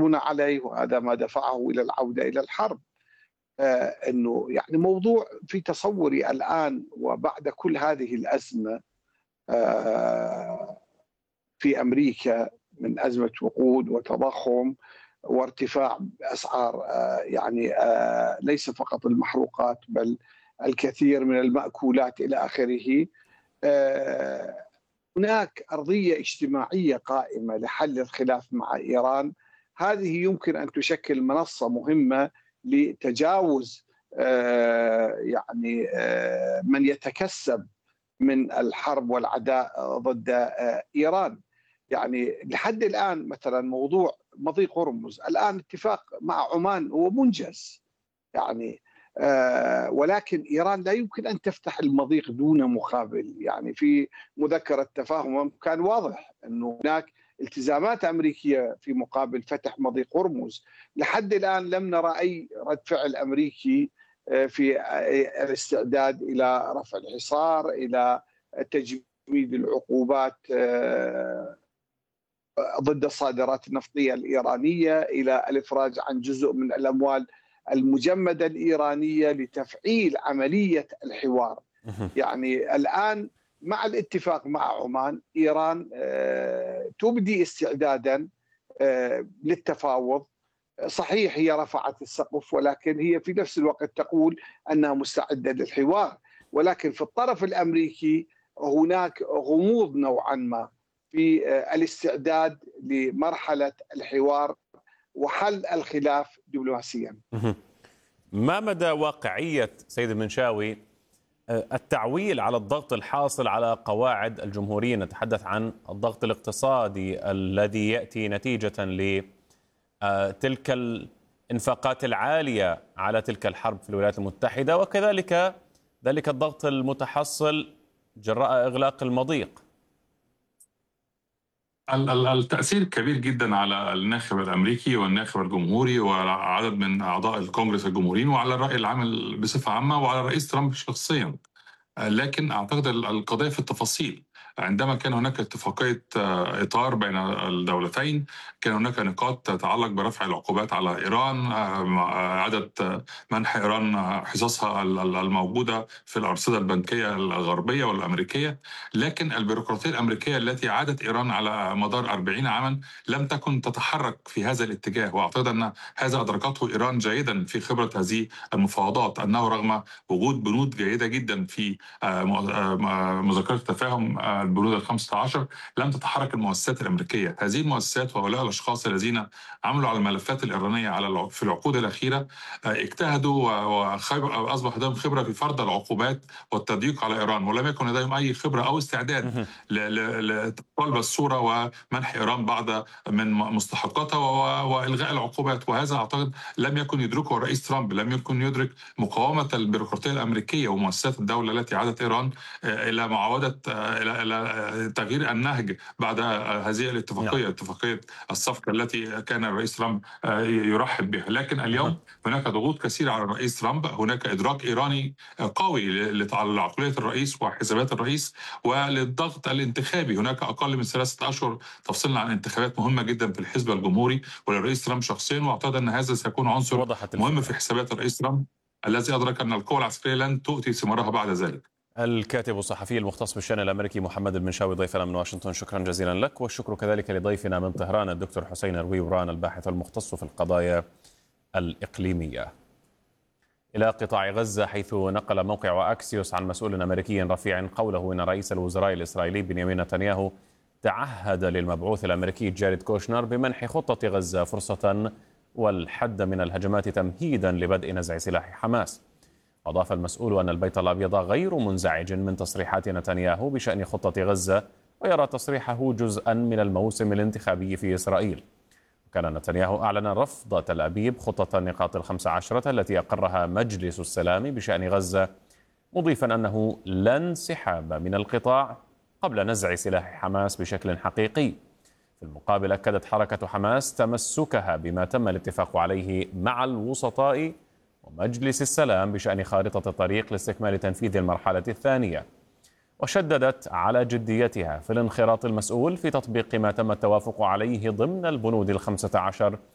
يحاربون عليه، وهذا ما دفعه إلى العودة إلى الحرب. أنه يعني موضوع في تصوري الآن وبعد كل هذه الأزمة في أمريكا من أزمة وقود وتضخم وارتفاع أسعار يعني ليس فقط المحروقات بل الكثير من المأكولات إلى آخره. هناك أرضية اجتماعية قائمة لحل الخلاف مع إيران. هذه يمكن أن تشكل منصة مهمة لتجاوز يعني من يتكسب من الحرب والعداء ضد إيران. يعني لحد الآن مثلا موضوع مضيق هرمز، الآن اتفاق مع عمان هو منجز يعني، ولكن إيران لا يمكن أن تفتح المضيق دون مقابل. يعني في مذكرة تفاهم كان واضح أنه هناك التزامات أمريكية في مقابل فتح مضيق هرمز. لحد الآن لم نرى أي رد فعل أمريكي في الاستعداد إلى رفع الحصار، إلى تجميد العقوبات ضد الصادرات النفطية الإيرانية، إلى الإفراج عن جزء من الأموال المجمدة الإيرانية لتفعيل عملية الحوار. يعني الآن مع الاتفاق مع عمان إيران تبدي استعدادا للتفاوض. صحيح هي رفعت السقف، ولكن هي في نفس الوقت تقول أنها مستعدة للحوار. ولكن في الطرف الأمريكي هناك غموض نوعا ما في الاستعداد لمرحلة الحوار وحل الخلاف دبلوماسيا. ما مدى واقعية سيد المنشاوي التعويل على الضغط الحاصل على قواعد الجمهوريين؟ نتحدث عن الضغط الاقتصادي الذي يأتي نتيجة لتلك الانفاقات العالية على تلك الحرب في الولايات المتحدة، وكذلك ذلك الضغط المتحصل جراء إغلاق المضيق. التأثير كبير جدا على الناخب الأمريكي والناخب الجمهوري وعلى عدد من أعضاء الكونغرس الجمهوريين وعلى الرأي العام بصفة عامة وعلى الرئيس ترامب شخصيا. لكن أعتقد القضية في التفاصيل. عندما كان هناك اتفاقية إطار بين الدولتين، كان هناك نقاط تتعلق برفع العقوبات على إيران، عدد منح إيران حصصها الموجودة في الأرصدة البنكية الغربية والأمريكية. لكن البيروقراطية الأمريكية التي عادت إيران على مدار 40 عاما لم تكن تتحرك في هذا الاتجاه. وأعتقد أن هذا أدركته إيران جيدا في خبرة هذه المفاوضات، أنه رغم وجود بنود جيدة جدا في مذكرة التفاهم البنود ال15 لم تتحرك المؤسسات الأمريكية. هذه المؤسسات وهؤلاء الأشخاص الذين عملوا على الملفات الإيرانية في العقود الأخيرة اجتهدوا وأصبح لديهم خبرة في فرض العقوبات والتضييق على إيران، ولم يكن لديهم أي خبرة أو استعداد لقلب الصورة ومنح إيران بعض من مستحقاتها وإلغاء العقوبات. وهذا أعتقد لم يكن يدركه الرئيس ترامب، لم يكن يدرك مقاومة البيروقراطية الأمريكية ومؤسسات الدولة التي عادت إيران إلى معاودة إلى تغيير النهج بعد هذه الاتفاقية، اتفاقية الصفقة التي كان الرئيس ترامب يرحب بها. لكن اليوم هناك ضغوط كثيرة على الرئيس ترامب، هناك إدراك إيراني قوي لعقلية الرئيس وحسابات الرئيس وللضغط الانتخابي. هناك أقل من 3 أشهر تفصلنا عن انتخابات مهمة جدا في الحزب الجمهوري وللرئيس ترامب شخصيا، وأعتقد أن هذا سيكون عنصر مهم في حسابات الرئيس ترامب الذي أدرك أن القوى العسكرية لن تؤتي ثمارها بعد ذلك. الكاتب الصحفي المختص بالشأن الأمريكي محمد المنشاوي ضيفنا من واشنطن، شكرا جزيلا لك. والشكر كذلك لضيفنا من طهران الدكتور حسين الرويوران الباحث المختص في القضايا الإقليمية. إلى قطاع غزة، حيث نقل موقع أكسيوس عن مسؤول أمريكي رفيع قوله إن رئيس الوزراء الإسرائيلي بنيامين نتنياهو تعهد للمبعوث الأمريكي جاريد كوشنر بمنح خطة غزة فرصة والحد من الهجمات تمهيدا لبدء نزع سلاح حماس. أضاف المسؤول أن البيت الأبيض غير منزعج من تصريحات نتنياهو بشأن خطة غزة، ويرى تصريحه جزءا من الموسم الانتخابي في إسرائيل. وكان نتنياهو أعلن رفض تل أبيب خطة النقاط 15 التي أقرها مجلس السلام بشأن غزة، مضيفا أنه لا انسحاب من القطاع قبل نزع سلاح حماس بشكل حقيقي. في المقابل أكدت حركة حماس تمسكها بما تم الاتفاق عليه مع الوسطاء ومجلس السلام بشأن خارطة الطريق لاستكمال تنفيذ المرحلة الثانية، وشددت على جديتها في الانخراط المسؤول في تطبيق ما تم التوافق عليه ضمن البنود 15